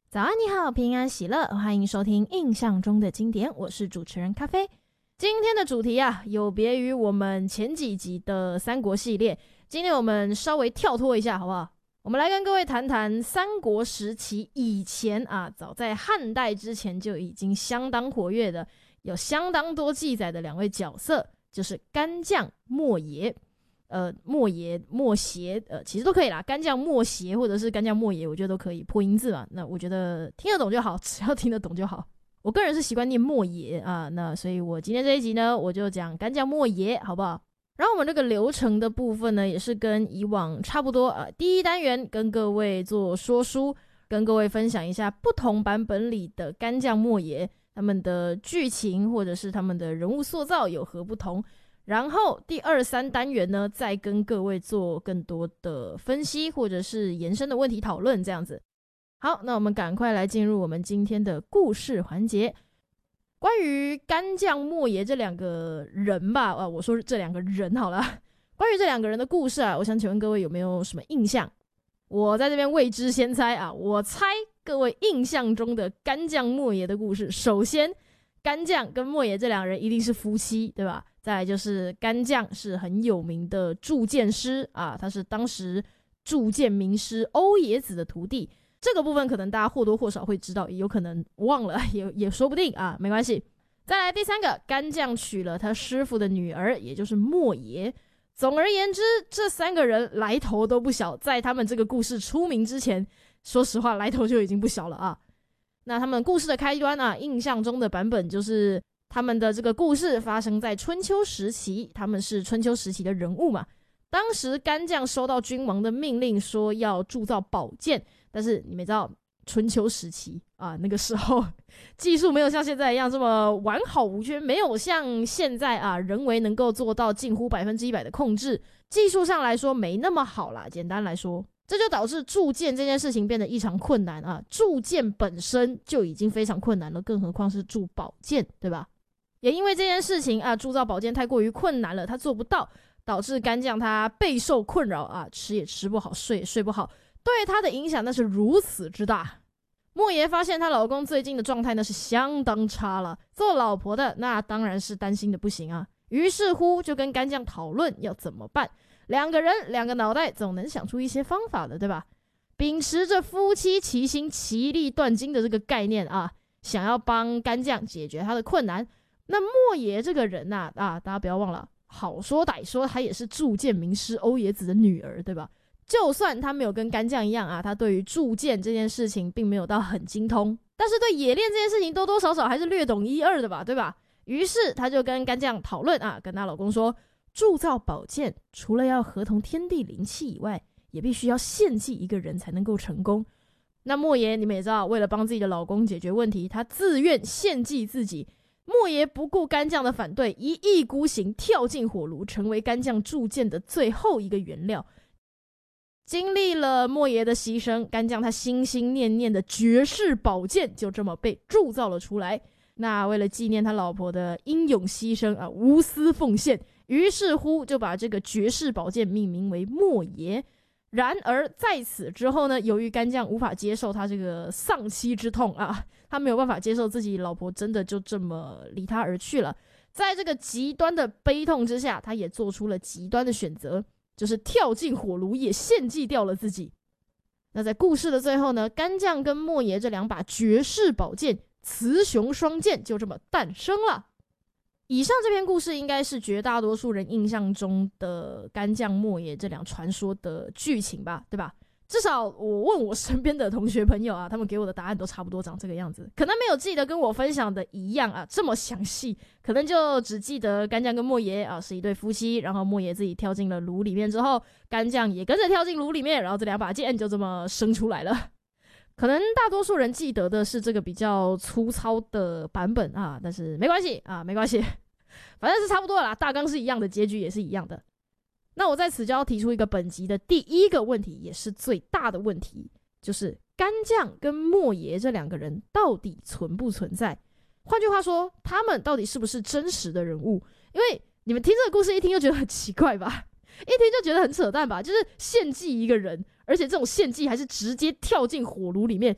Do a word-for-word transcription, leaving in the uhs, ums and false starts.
早安，你好，平安喜乐，欢迎收听印象中的经典，我是主持人咖啡。今天的主题啊，有别于我们前几集的三国系列，今天我们稍微跳脱一下，好不好？我们来跟各位谈谈三国时期以前啊，早在汉代之前就已经相当活跃的，有相当多记载的两位角色，就是干将莫邪。呃，莫邪、莫邪，呃，其实都可以啦。干将莫邪或者是干将莫邪，我觉得都可以破音字嘛。那我觉得听得懂就好，只要听得懂就好。我个人是习惯念莫邪啊，那所以我今天这一集呢，我就讲干将莫邪，好不好？然后我们这个流程的部分呢，也是跟以往差不多啊。第一单元跟各位做说书，跟各位分享一下不同版本里的干将莫邪，他们的剧情或者是他们的人物塑造有何不同。然后第二三单元呢，再跟各位做更多的分析或者是延伸的问题讨论，这样子。好，那我们赶快来进入我们今天的故事环节。关于干将莫邪这两个人吧，啊，我说这两个人好了。关于这两个人的故事啊，我想请问各位有没有什么印象？我在这边未知先猜啊，我猜各位印象中的干将莫邪的故事，首先干将跟莫邪这两人一定是夫妻，对吧？再来就是干将是很有名的铸剑师啊，他是当时铸剑名师欧冶子的徒弟。这个部分可能大家或多或少会知道，也有可能忘了，也也说不定啊，没关系。再来第三个，干将娶了他师傅的女儿，也就是莫邪。总而言之，这三个人来头都不小，在他们这个故事出名之前，说实话来头就已经不小了啊。那他们故事的开端啊，印象中的版本就是他们的这个故事发生在春秋时期，他们是春秋时期的人物嘛。当时干将收到君王的命令，说要铸造宝剑，但是你们知道春秋时期啊，那个时候技术没有像现在一样这么完好无缺，没有像现在啊人为能够做到近乎百分之一百的控制，技术上来说没那么好啦。简单来说，这就导致铸剑这件事情变得异常困难啊！铸剑本身就已经非常困难了，更何况是铸宝剑，对吧？也因为这件事情啊，铸造宝剑太过于困难了，他做不到，导致干将他备受困扰啊，吃也吃不好，睡也睡不好，对他的影响那是如此之大。莫邪发现她老公最近的状态那是相当差了，做老婆的那当然是担心的不行啊，于是乎就跟干将讨论要怎么办。两个人两个脑袋总能想出一些方法的，对吧？秉持着夫妻齐心其利断金的这个概念啊，想要帮干将解决他的困难。那莫邪这个人啊，啊，大家不要忘了，好说歹说他也是铸剑名师欧冶子的女儿，对吧？就算他没有跟干将一样啊，他对于铸剑这件事情并没有到很精通，但是对冶炼这件事情多多少少还是略懂一二的吧，对吧？于是他就跟干将讨论啊，跟她老公说，铸造宝剑除了要合同天地灵气以外，也必须要献祭一个人才能够成功。那莫邪你们也知道，为了帮自己的老公解决问题，他自愿献祭自己。莫邪不顾干将的反对，一意孤行，跳进火炉，成为干将铸剑的最后一个原料。经历了莫邪的牺牲，干将他心心念念的绝世宝剑就这么被铸造了出来。那为了纪念他老婆的英勇牺牲啊，无私奉献，于是乎就把这个绝世宝剑命名为莫邪。然而在此之后呢，由于干将无法接受他这个丧妻之痛啊，他没有办法接受自己老婆真的就这么离他而去了，在这个极端的悲痛之下，他也做出了极端的选择，就是跳进火炉，也献祭掉了自己。那在故事的最后呢，干将跟莫邪这两把绝世宝剑雌雄双剑就这么诞生了。以上这篇故事应该是绝大多数人印象中的干将莫邪这两传说的剧情吧，对吧？至少我问我身边的同学朋友啊，他们给我的答案都差不多长这个样子，可能没有记得跟我分享的一样啊这么详细，可能就只记得干将跟莫邪啊是一对夫妻，然后莫邪自己跳进了炉里面之后，干将也跟着跳进炉里面，然后这两把剑就这么生出来了。可能大多数人记得的是这个比较粗糙的版本啊，但是没关系啊，没关系，反正是差不多啦，大纲是一样的，结局也是一样的。那我在此就要提出一个本集的第一个问题，也是最大的问题，就是干将跟莫邪这两个人到底存不存在？换句话说，他们到底是不是真实的人物？因为你们听这个故事一听就觉得很奇怪吧，一听就觉得很扯淡吧，就是献祭一个人，而且这种献祭还是直接跳进火炉里面，